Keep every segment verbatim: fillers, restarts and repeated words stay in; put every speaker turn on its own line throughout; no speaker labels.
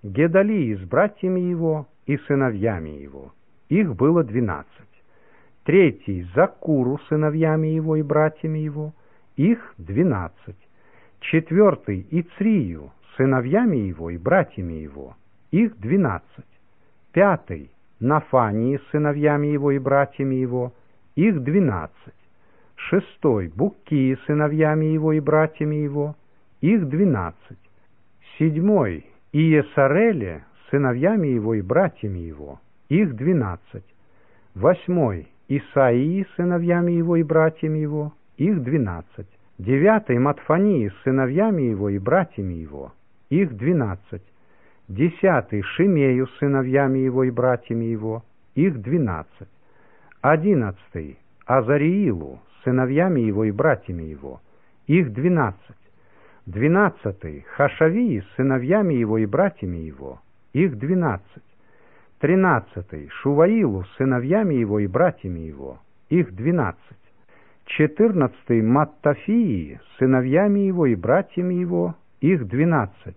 Гедалии с братьями его и сыновьями его. Их было двенадцать. Третий Закуру с сыновьями его и братьями его. Их двенадцать. Четвертый Ицрию с сыновьями его и братьями его. Их двенадцать. Пятый Нафании с сыновьями его и братьями его. Их двенадцать. Шестой Букки с сыновьями его и братьями его. Их двенадцать. Седьмой Иесареле с сыновьями его и братьями его. Их двенадцать. Восьмой Исаии с сыновьями его и братьями его. Их двенадцать. Девятый Матфании с сыновьями его и братьями его. Их двенадцать. Десятый Шимею с сыновьями его и братьями его. Их двенадцать. Одиннадцатый Азариилу с сыновьями его и братьями его. Их двенадцать. Двенадцатый Хашавии с сыновьями его и братьями его. Их двенадцать. Тринадцатый Шуваилу с сыновьями его и братьями его. Их двенадцать. Четырнадцатый Маттафии с сыновьями его и братьями его. Их двенадцать.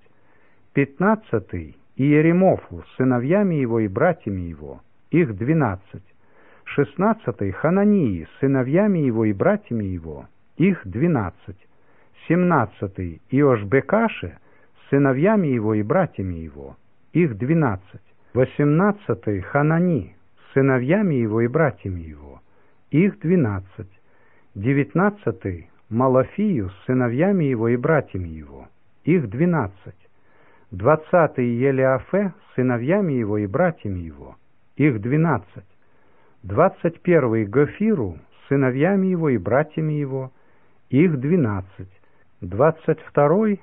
Пятнадцатый Иеремофу с сыновьями его и братьями его. Их двенадцать. Шестнадцатый Ханании с сыновьями его и братьями его. Их двенадцать. Семнадцатый Иошбекаше с сыновьями его и братьями его. Их двенадцать. Восемнадцатый Ханани с сыновьями его и братьями его. Их двенадцать. Девятнадцатый Малафию с сыновьями его и братьями его. Их двенадцать. Двадцатый Елиафе с сыновьями его и братьями его. Их двенадцать. Двадцать первый Гофиру с сыновьями его и братьями его. Их двенадцать. Двадцать второй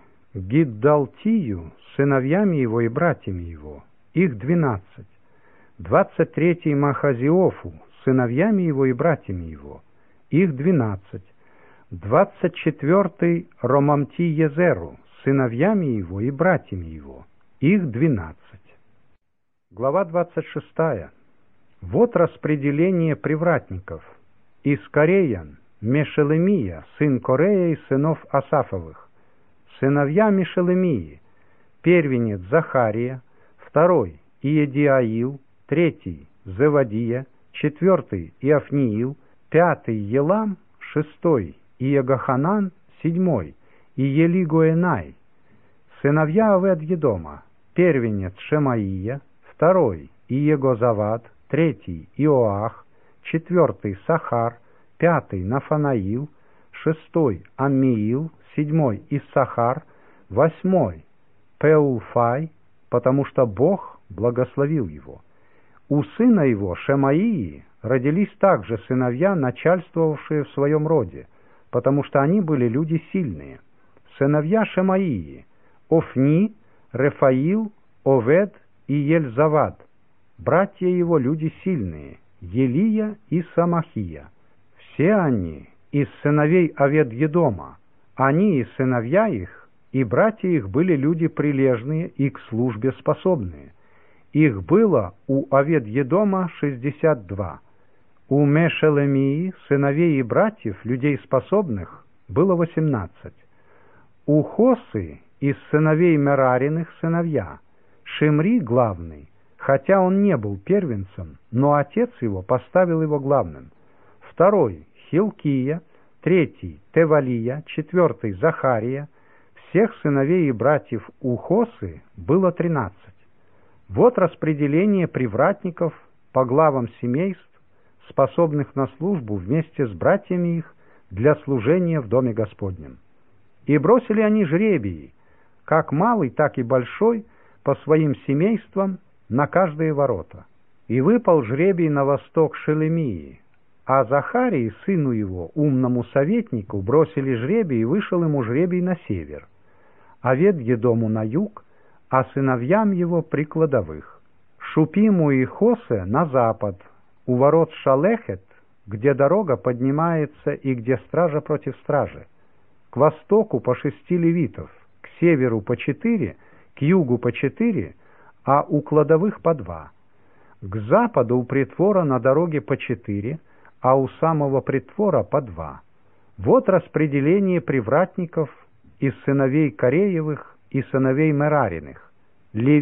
Гиддалтию с сыновьями его и братьями его. Их двенадцать. Двадцать третий Махазиофу с сыновьями его и братьями его. Их двенадцать. Двадцать четвертый Ромамти-Езеру с сыновьями его и братьями его. Их двенадцать. Глава двадцать шестая. Вот распределение привратников. Из Кореян Мешелемия, сын Корея из сынов Асафовых. Сыновья Мешелемии: первенец Захария, второй Иедиаил, третий Зевадия, четвертый Иофниил, пятый Елам, шестой Иегоханан, седьмой Иелигуэнай. Сыновья Авед-Едома: первенец Шемаия, второй Иегозавад, третий Иоах, четвертый Сахар, пятый Нафанаил, шестой Аммиил, седьмой Иссахар, восьмой Пеулфай, потому что Бог благословил его. У сына его Шемаии родились также сыновья, начальствовавшие в своем роде, потому что они были люди сильные. Сыновья Шемаии: Офни, Рефаил, Овед и Ельзавад. Братья его люди сильные: Елия и Самахия. Все они из сыновей Авед-Едома. Они и сыновья их, и братья их были люди прилежные и к службе способные. Их было у Авед-Едома шестьдесят два. У Мешелемии, сыновей и братьев, людей способных, было восемнадцать. У Хосы из сыновей Мерариных сыновья: Шимри главный, хотя он не был первенцем, но отец его поставил его главным. Второй Хилкия, третий Тевалия, четвертый Захария. Всех сыновей и братьев у Хосы было тринадцать. Вот распределение привратников по главам семейств, способных на службу вместе с братьями их для служения в Доме Господнем. И бросили они жребии, как малый, так и большой, по своим семействам на каждые ворота. И выпал жребий на восток Шелемии, а Захарии, сыну его, умному советнику, бросили жребий, и вышел ему жребий на север, Авед-Едому на юг, а сыновьям его при кладовых. Шупиму и Хосе на запад, у ворот Шалехет, где дорога поднимается и где стража против стражи. К востоку по шести левитов, к северу по четыре, к югу по четыре, а у кладовых по два. К западу у притвора на дороге по четыре, а у самого притвора по два. Вот распределение привратников из сыновей Кореевых и сыновей Мерариных.